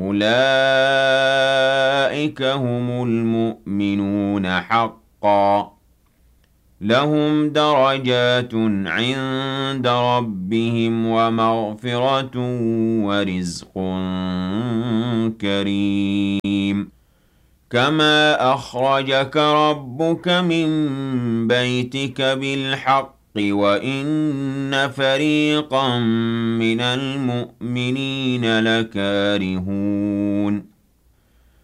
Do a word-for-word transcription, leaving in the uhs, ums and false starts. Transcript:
أُولَٰئِكَ هُمُ الْمُؤْمِنُونَ حَقًّا ۚ لَّهُمْ دَرَجَاتٌ عِندَ رَبِّهِمْ وَمَغْفِرَةٌ وَرِزْقٌ كَرِيمٌ كَمَا أَخْرَجَكَ رَبُّكَ مِن بَيْتِكَ بِالْحَقِّ وَإِنَّ فَرِيقًا مِّنَ الْمُؤْمِنِينَ لَكَارِهُونَ